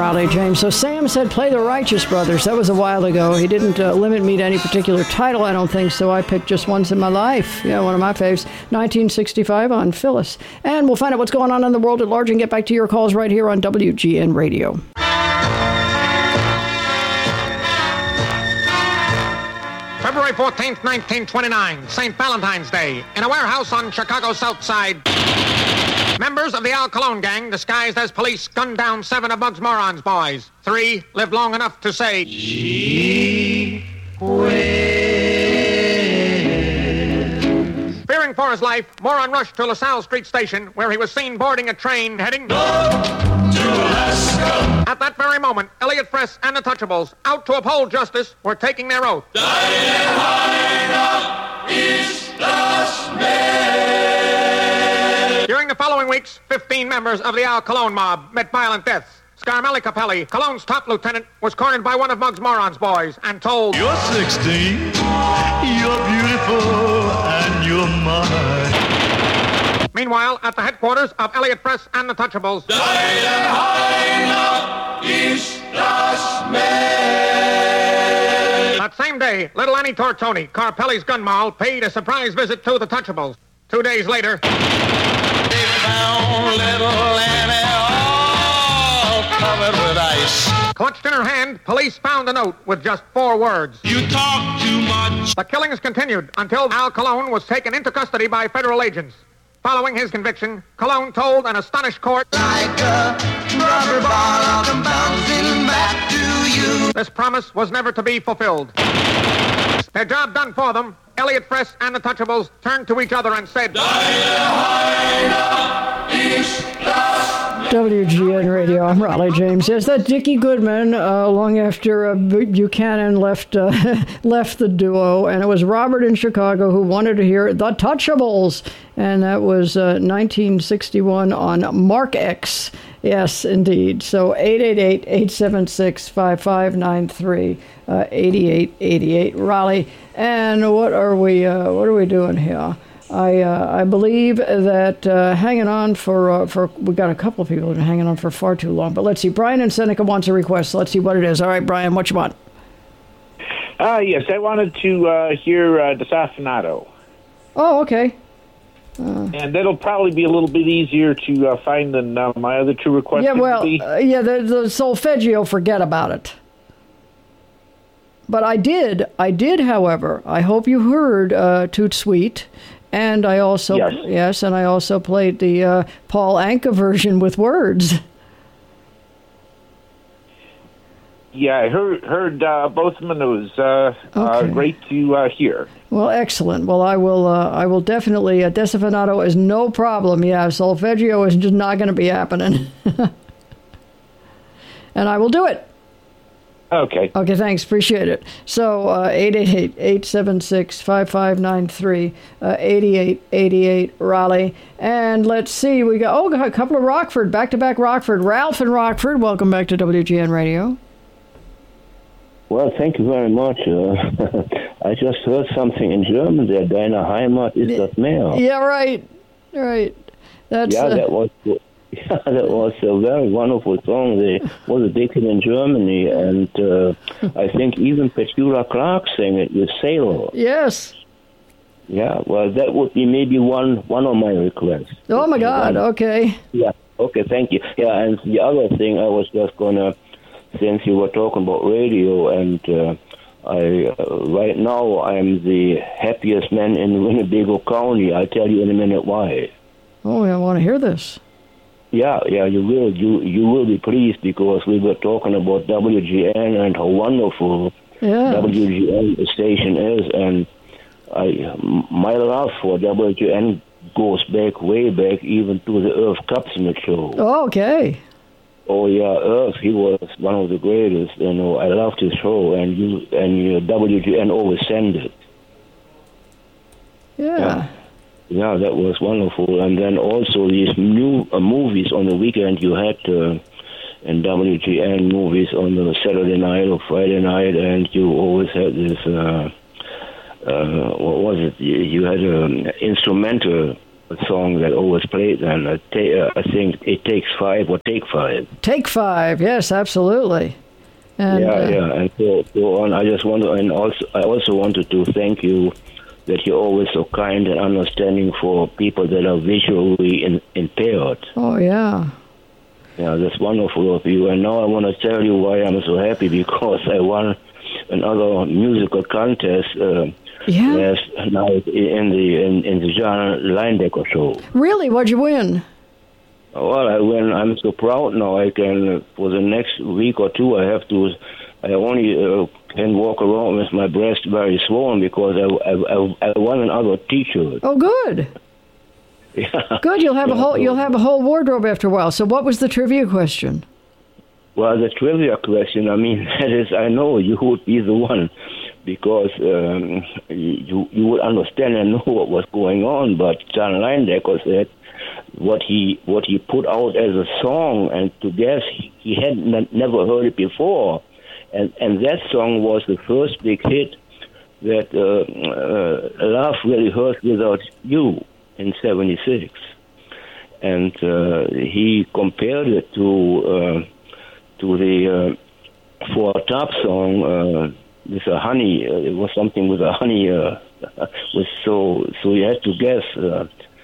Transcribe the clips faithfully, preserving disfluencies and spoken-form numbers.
Raleigh James. So Sam said play the Righteous Brothers. That was a while ago. He didn't uh, limit me to any particular title, I don't think, so I picked Just Once in My Life. Yeah, one of my faves. nineteen sixty-five on Phyllis. And we'll find out what's going on in the world at large and get back to your calls right here on W G N Radio. February fourteenth, nineteen twenty-nine, Saint Valentine's Day. In a warehouse on Chicago's South Side, members of the Al Cologne gang, disguised as police, gunned down seven of Bugs Moron's boys. Three lived long enough to say, Gee whiz. Fearing for his life, Moron rushed to LaSalle Street Station, where he was seen boarding a train heading north to Alaska. At that very moment, Elliot Fress and the Touchables, out to uphold justice, were taking their oath. During the following weeks, fifteen members of the Al Cologne mob met violent deaths. Scarmelli Capelli, Cologne's top lieutenant, was cornered by one of Bugs Moron's boys and told, You're sixteen, you're beautiful, and you're mine. Meanwhile, at the headquarters of Elliot Fress and the Touchables, that same day, little Annie Tortoni, Carpelli's gun moll, paid a surprise visit to the Touchables. Two days later, they found little Annie all covered with ice. Clutched in her hand, police found a note with just four words. You talk too much. The killings continued until Al Cologne was taken into custody by federal agents. Following his conviction, Cologne told an astonished court, like a rubber ball, I'll come bouncing back to you. This promise was never to be fulfilled. Their job done for them, Elliot Fress and the Touchables turned to each other and said, W G N Radio, I'm Raleigh James. Yes, that Dickie Goodman, uh, long after uh, Buchanan left uh, left the duo, and it was Robert in Chicago who wanted to hear The Touchables, and that was uh, nineteen sixty-one on Mark X. Yes, indeed. So eight eight eight, eight seven six, five five nine three, uh, eighty-eight eighty-eight, Raleigh. And what are we? Uh, what are we doing here? I uh, I believe that uh, hanging on for uh, for we got a couple of people that have been hanging on for far too long. But let's see. Brian in Seneca wants a request. So let's see what it is. All right, Brian, what you want? Uh, yes, I wanted to uh, hear uh, Desaffinato. Oh, okay. Uh, and that'll probably be a little bit easier to uh, find than uh, my other two requests. Yeah, well, uh, yeah, the, the solfeggio, forget about it. But I did, I did, however, I hope you heard uh, Toot Sweet. And I also, yes, yes and I also played the uh, Paul Anka version with words. Yeah, I heard, heard uh, both of them. It was uh, okay. uh, great to uh, hear. Well, excellent. Well, I will uh, I will definitely, uh, Desaffinato is no problem. Yeah, solfeggio is just not going to be happening. And I will do it. Okay. Okay, thanks. Appreciate it. So, uh, eight eight eight, eight seven six, five five nine three, uh, eighty-eight eighty-eight, Raleigh. And let's see, we got, oh, got a couple of Rockford, back-to-back Rockford. Ralph in Rockford, welcome back to W G N Radio. Well, thank you very much. Uh, I just heard something in German there, Deine Heimat ist das Meer. Yeah, right, right. That's, yeah, uh, that was... Yeah, that was a very wonderful song. They was a decade in Germany, and uh, I think even Petula Clark sang it with Sailor. Yes. Yeah, well, that would be maybe one one of my requests. Oh, my God, one. okay. Yeah, okay, thank you. Yeah, and the other thing I was just going to, since you were talking about radio, and uh, I uh, right now I'm the happiest man in Winnebago County. I'll tell you in a minute why. Oh, I want to hear this. Yeah, yeah, you will. You you will be pleased because we were talking about W G N and how wonderful yeah. W G N station is, and I my love for W G N goes back way back even to the Irv Kupcinet show. Oh, okay. Oh yeah, Irv, he was one of the greatest. You know, I loved his show, and you and your W G N always sent it. Yeah. yeah. Yeah, that was wonderful. And then also these new uh, movies on the weekend you had uh, in W G N movies on the Saturday night or Friday night, and you always had this, uh, uh, what was it? You, you had an instrumental song that always played, and uh, ta- uh, I think It Takes Five or Take Five. Take Five, yes, absolutely. And, yeah, uh, yeah, and so, so on. I just want to, and also I also wanted to thank you that you're always so kind and understanding for people that are visually in, impaired. Oh, yeah. Yeah, that's wonderful of you. And now I want to tell you why I'm so happy, because I won another musical contest uh, yeah. last night in the in, in the John Linedecker show. Really? What'd you win? Well, I win. I'm so proud now. I can, for the next week or two, I have to, I only uh, can walk around with my breast very swollen because I, I, I won another T-shirt. Oh, good. Yeah. Good. You'll have yeah, a whole so, you'll have a whole wardrobe after a while. So, what was the trivia question? Well, the trivia question. I mean, that is, I know you would be the one, because um, you you would understand and know what was going on. But John Linedecker said what he what he put out as a song, and to guess he, he had n- never heard it before, and and that song was the first big hit that uh, uh, Love Really Hurts Without You in seventy-six, and uh, he compared it to uh, to the uh, Four Top song uh, with a honey. Uh, it was something with a honey. Uh, was so so you had to guess. Uh,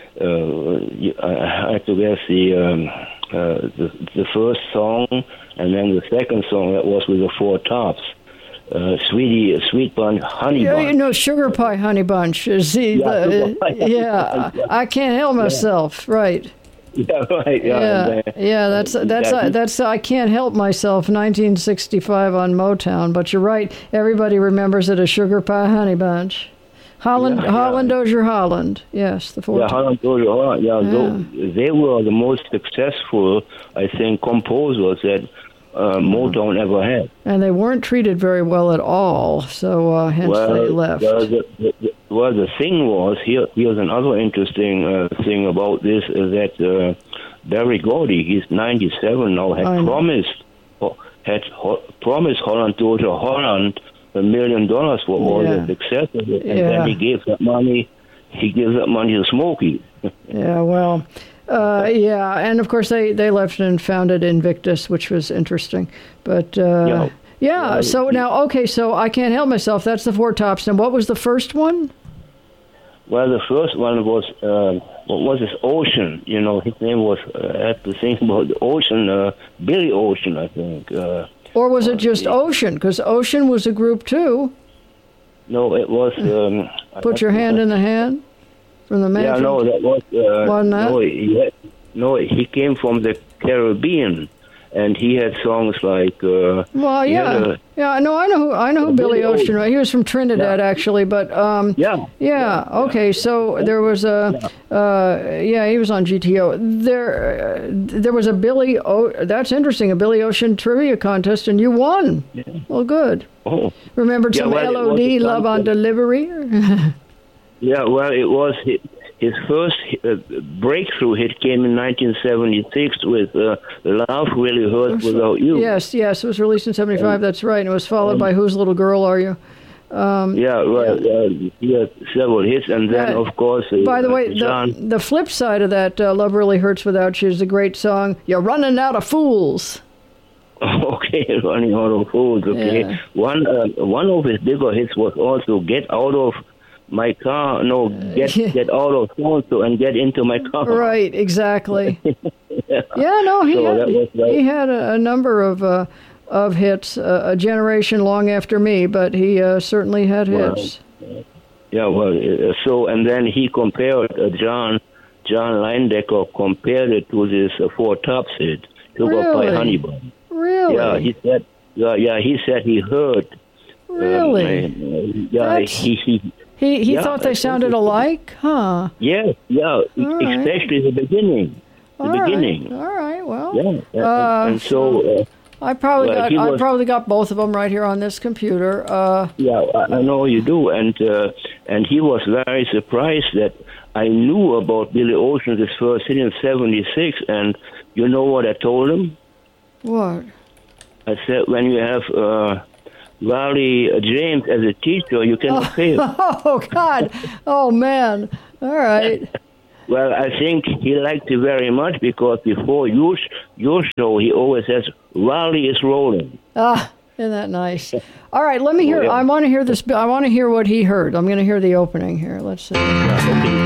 uh, you, I had to guess the, um, uh, the the first song, and then the second song that was with the Four Tops. Uh, sweetie, sweet bun, honey yeah, bun. You know, sugar pie, honey bunch. Is the, Yeah, the, sugar pie, yeah, yeah. I can't help myself. Right. Yeah, right. Yeah, Yeah, and, uh, yeah. That's that's that- uh, that's I can't help myself. nineteen sixty-five on Motown. But you're right. Everybody remembers it as Sugar Pie Honey Bunch. Holland, Yeah, yeah. Holland, Dozier, Holland. Yes, the four. Yeah, Holland, Dozier, Holland. Yeah, Yeah. tho- they were the most successful, I think, composers that uh, Motown ever had. And they weren't treated very well at all. So uh, hence well, they left. Well, the, the, the, well, the thing was, here. Here's another interesting uh, thing about this, is that uh, Barry Gordy, he's ninety-seven now, had I know. promised had ho- promised Holland, Dozier, Holland a million dollars for all Yeah. the success of it, and Yeah. then he gave that money. He gives that money to Smokey. Yeah, well, uh, yeah, and of course they, they left and founded Invictus, which was interesting. But uh, Yeah. yeah, Yeah. so now okay, so I can't help myself. That's the Four Tops. Now, what was the first one? Well, the first one was uh, what was his Ocean? You know, his name was. Uh, I have to think about the Ocean. Uh, Billy Ocean, I think. Uh, Or was it just Ocean? Because Ocean was a group too. no, it was. Um, Put your hand in the hand from the Yeah, mansion. no, that was. Uh, Wasn't that? No, he had, no, he came from the Caribbean, and he had songs like. Uh, Well, he had yeah, a- yeah. No, I know who I know who Billy Billy Ocean was. He was from Trinidad, actually, but um, yeah. yeah. Okay, so there was a, uh, yeah, he was on G T O. There, uh, there was a Billy. O- that's interesting. A Billy Ocean trivia contest, and you won. Yeah. Well, good. Oh. Remembered Yeah, some well, it L O D, was a Love on contest. Delivery. Yeah, well, it was his, his first uh, breakthrough hit came in nineteen seventy-six with uh, "Love Really Hurts Without You." Yes, yes, it was released in seventy-five. That's right, and it was followed by Whose Little Girl Are You? Yeah, right. Uh, he had several hits, and then, Uh, of course, uh, By the way, John. the, the flip side of that, uh, Love Really Hurts Without You, is a great song, You're Running Out of Fools. Okay, Running Out of Fools. Okay, Yeah. one uh, one of his bigger hits was also "Get Out of My Car." No, get Yeah. get out of so and get into my car. Right, exactly. Yeah, no, he So had, that was right. he had a, a number of uh, of hits, uh, a generation long after me, but he uh, certainly had Well, hits. Yeah, well, uh, so and then he compared uh, John John Linedecker compared it to this uh, Four Tops hit, "Sugar Pie Really? Honey Bun." Really? Yeah, he said. Yeah, yeah, he said he heard. Really? Uh, yeah, That's- he, he he he yeah, thought they that's sounded interesting. alike? Huh. Yes, yeah, right. especially the beginning. The All right, beginning. All right, well. Yeah, and, Uh, and so, uh, I probably Well, got he I was- probably got both of them right here on this computer. Uh, yeah, I, I know you do, and uh, and he was very surprised that I knew about Billy Ocean's first hit in seventy-six, and you know what I told him? what? I said, when you have uh, Wally James as a teacher, you cannot fail. Oh God! Oh man! All right. Well, I think he liked it very much because before your, your show, he always says, Raleigh is rolling. Ah, isn't that nice? All right, let me hear. I want to hear this. I want to hear what he heard. I'm going to hear the opening here. Let's see. Okay.